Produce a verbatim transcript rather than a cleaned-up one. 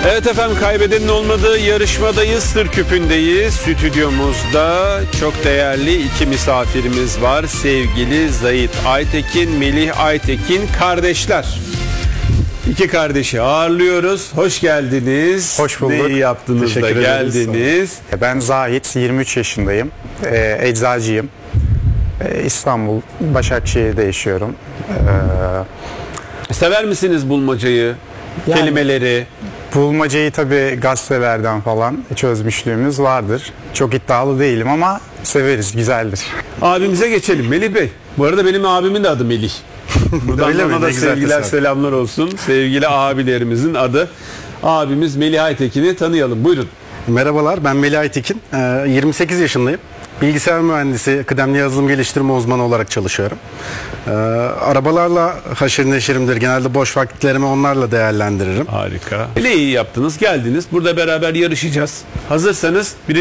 Evet efendim, kaybedenin olmadığı yarışmadayız, Sır Küpü'ndeyiz. Stüdyomuzda çok değerli iki misafirimiz var. Sevgili Zahit Aytekin, Melih Aytekin kardeşler. İki kardeşi ağırlıyoruz. Hoş geldiniz. Hoş bulduk. Ne iyi yaptınız da geldiniz. Ben Zahit, yirmi üç yaşındayım. Ee, eczacıyım. Ee, İstanbul, Başakşehir'de yaşıyorum. Ee... Sever misiniz bulmacayı, yani, kelimeleri? Bulmacayı tabii gazetelerden falan çözmüşlüğümüz vardır. Çok iddialı değilim ama severiz, güzeldir. Abimize geçelim. Melih Bey. Bu arada benim abimin de adı Melih. Buradan ona da sevgiler, selamlar olsun. Sevgili abilerimizin adı. Abimiz Melih Aytekin'i tanıyalım. Buyurun. Merhabalar, ben Melih Aytekin. yirmi sekiz yaşındayım. Bilgisayar mühendisi, kıdemli yazılım geliştirme uzmanı olarak çalışıyorum. Ee, arabalarla haşır neşirimdir. Genelde boş vakitlerimi onlarla değerlendiririm. Harika. Öyle iyi yaptınız, geldiniz. Burada beraber yarışacağız. Hazırsanız bir